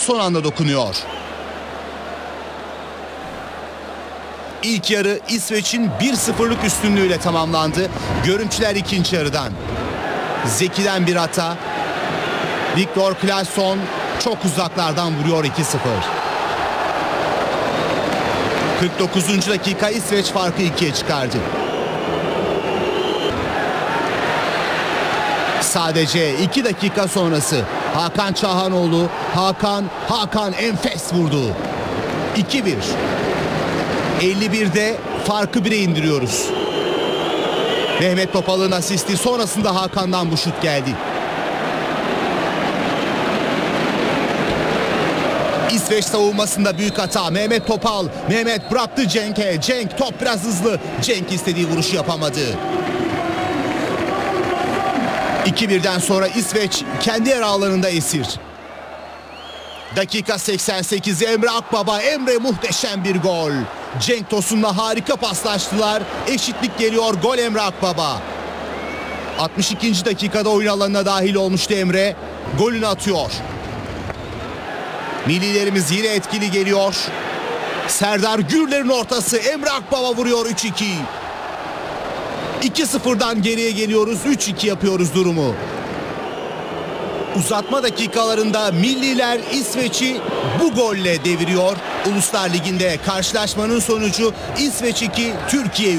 son anda dokunuyor. İlk yarı İsveç'in 1-0'lık üstünlüğüyle tamamlandı. Görüntüler ikinci yarıdan. Zeki'den bir hata. Viktor Claesson çok uzaklardan vuruyor 2-0. 49. dakika İsveç farkı 2'ye çıkardı. Sadece 2 dakika sonrası Hakan Çalhanoğlu, Hakan enfes vurdu. 2-1. 51'de farkı 1'e indiriyoruz. Mehmet Topal'ın asisti sonrasında Hakan'dan bu şut geldi. İsveç savunmasında büyük hata. Mehmet Topal. Mehmet bıraktı Cenk'e. Cenk top biraz hızlı. Cenk istediği vuruşu yapamadı. 2-1'den sonra İsveç kendi yer alanında esir. Dakika 88. Emre Akbaba. Emre muhteşem bir gol. Cenk Tosun'la harika paslaştılar. Eşitlik geliyor. Gol Emre Akbaba. 62. dakikada oyun alanına dahil olmuştu Emre. Golünü atıyor. Millilerimiz yine etkili geliyor. Serdar Gürler'in ortası. Emre Akbaba vuruyor 3-2. 2-0'dan geriye geliyoruz. 3-2 yapıyoruz durumu. Uzatma dakikalarında milliler İsveç'i bu golle deviriyor. Uluslar Ligi'nde karşılaşmanın sonucu İsveç 2, Türkiye 3.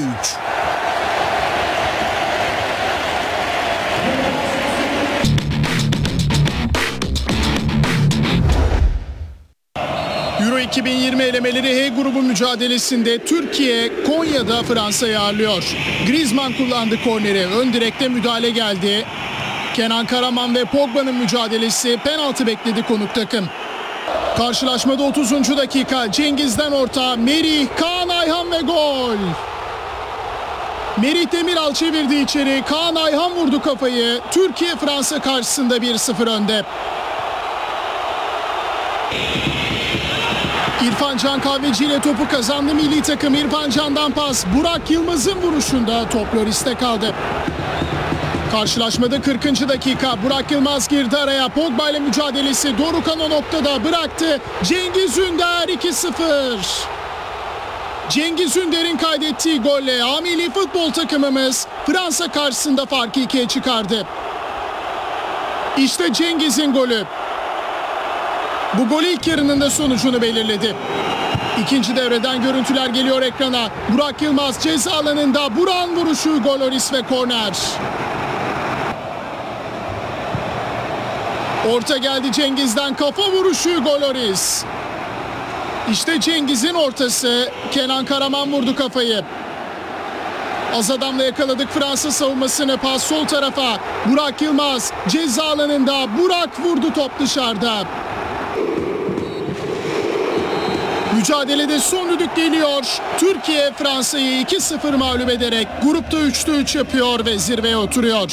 Euro 2020 elemeleri H grubu mücadelesinde Türkiye Konya'da Fransa'yı ağırlıyor. Griezmann kullandı korneri. Ön direkte müdahale geldi. Kenan Karaman ve Pogba'nın mücadelesi, penaltı bekledi konuk takım. Karşılaşmada 30. dakika Cengiz'den orta, Merih, Kaan Ayhan ve gol. Merih Demiral çevirdi içeri, Kaan Ayhan vurdu kafayı. Türkiye Fransa karşısında 1-0 önde. İrfan Can Kahveci ile topu kazandı milli takım. İrfan Can'dan pas, Burak Yılmaz'ın vuruşunda top Loris'te kaldı. Karşılaşmada 40. dakika Burak Yılmaz girdi araya. Pogba ile mücadelesi, Dorukhan o noktada bıraktı. Cengiz Ünder 2-0. Cengiz Ünder'in kaydettiği golle milli futbol takımımız Fransa karşısında farkı 2'ye çıkardı. İşte Cengiz'in golü. Bu gol ilk yarının da sonucunu belirledi. İkinci devreden görüntüler geliyor ekrana. Burak Yılmaz ceza alanında, Burak'ın vuruşu, gol Loris ve korner. Orta geldi Cengiz'den, kafa vuruşu, gol Loris. İşte Cengiz'in ortası, Kenan Karaman vurdu kafayı. Az adamla yakaladık Fransa savunmasını, pas sol tarafa. Burak Yılmaz ceza alanında, Burak vurdu, top dışarıda. Mücadelede son düdük geliyor. Türkiye Fransa'yı 2-0 mağlup ederek grupta 3'te 3 yapıyor ve zirveye oturuyor.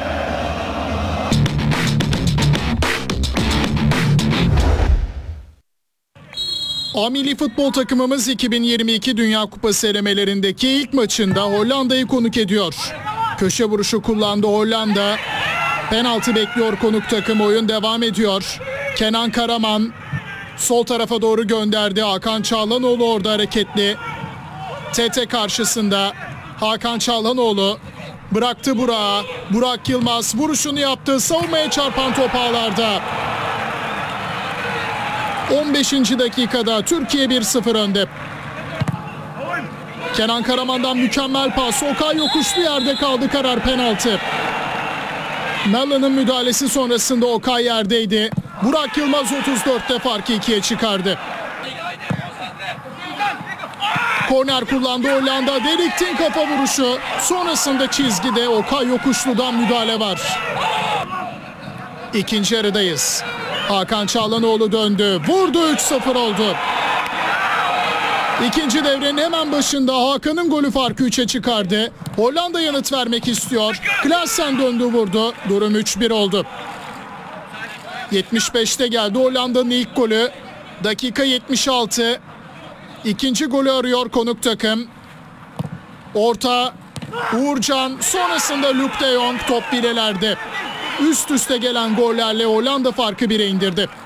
Milli futbol takımımız 2022 Dünya Kupası elemelerindeki ilk maçında Hollanda'yı konuk ediyor. Köşe vuruşu kullandı Hollanda. Penaltı bekliyor konuk takım, oyun devam ediyor. Kenan Karaman sol tarafa doğru gönderdi. Hakan Çalhanoğlu orada hareketli. TT karşısında Hakan Çalhanoğlu bıraktı Burak'a. Burak Yılmaz vuruşunu yaptı. Savunmaya çarpan top ağlarda. 15. dakikada Türkiye 1-0 önde. Kenan Karaman'dan mükemmel pas. Okay yokuşlu yerde kaldı, karar penaltı. Mellon'un müdahalesi sonrasında Okay yerdeydi. Burak Yılmaz 34'te farkı 2'ye çıkardı. Korner kullandı Hollanda. Deliktin kafa vuruşu. Sonrasında çizgide Okay Yokuşlu'dan müdahale var. İkinci yarıdayız. Hakan Çalhanoğlu döndü. Vurdu, 3-0 oldu. İkinci devrenin hemen başında Hakan'ın golü farkı 3'e çıkardı. Hollanda yanıt vermek istiyor. Klaassen döndü, vurdu. Durum 3-1 oldu. 75'te geldi Hollanda'nın ilk golü. Dakika 76. İkinci golü arıyor konuk takım. Orta Uğurcan, sonrasında Luuk de Jong, top bilelerde. Üst üste gelen gollerle Hollanda farkı 1'e indirdi.